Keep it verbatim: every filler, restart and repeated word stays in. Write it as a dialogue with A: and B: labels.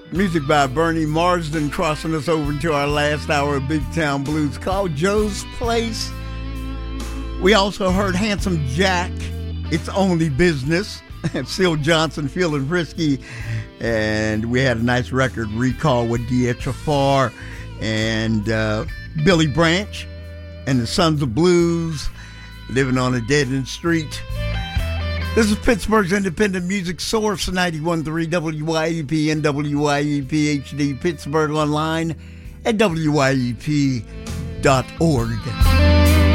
A: Music by Bernie Marsden, crossing us over into our last hour of Big Town Blues, called Joe's Place. We also heard Handsome Jack, It's Only Business, Seal Johnson, Feeling Frisky, and we had a nice record, Recall, with D H F R and uh, Billy Branch and the Sons of Blues, Living on a Dead End Street. This is Pittsburgh's independent music source, ninety-one point three W Y E P and W Y E P H D Pittsburgh, online at W Y E P dot org.